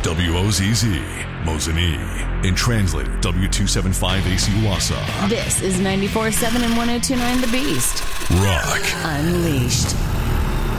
WOZZ, Mosinee, and translator W275AC Wassa. This is 94.7 and 102.9 The Beast. Rock Unleashed.